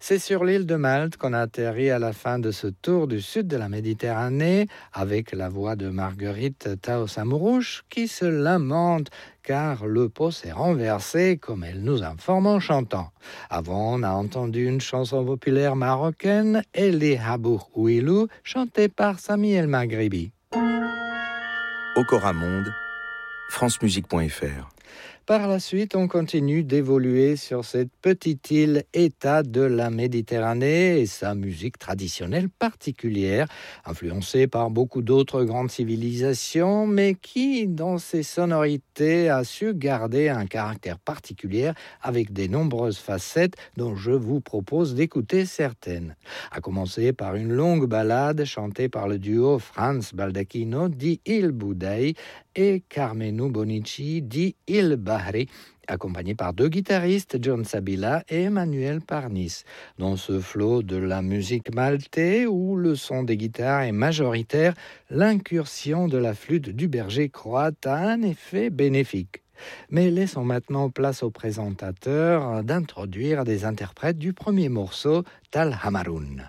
C'est sur l'île de Malte qu'on a atterri à la fin de ce tour du sud de la Méditerranée avec la voix de Marguerite Taos-Amourouche qui se lamente car le pot s'est renversé, comme elle nous informe en chantant. Avant, on a entendu une chanson populaire marocaine, Eli Habou Ouilou, chantée par Sami El Maghribi. Okora Monde, francemusique.fr. Par la suite, on continue d'évoluer sur cette petite île État de la Méditerranée et sa musique traditionnelle particulière, influencée par beaucoup d'autres grandes civilisations, mais qui, dans ses sonorités, a su garder un caractère particulier avec des nombreuses facettes dont je vous propose d'écouter certaines. À commencer par une longue ballade chantée par le duo Franz Baldacchino dit Il Boudaï et Carmenu Bonici dit Il Bahri, accompagné par deux guitaristes, John Sabila et Emmanuel Parnis. Dans ce flot de la musique maltais, où le son des guitares est majoritaire, l'incursion de la flûte du berger croate a un effet bénéfique. Mais laissons maintenant place au présentateur d'introduire des interprètes du premier morceau, Tal Hamaroun.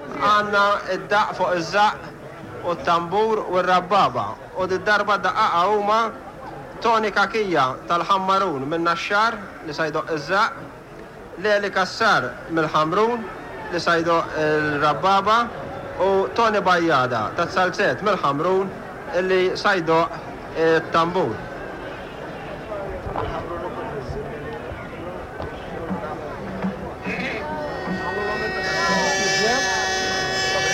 والطنبور والربابة والضربة دقاقة هما توني كاكية تالحمرون من نشار لسيدو الزاق ليلي كسار من الحمرون لسيدو الربابة وتوني بيادة تتسلسات من الحمرون اللي سيدو الطنبور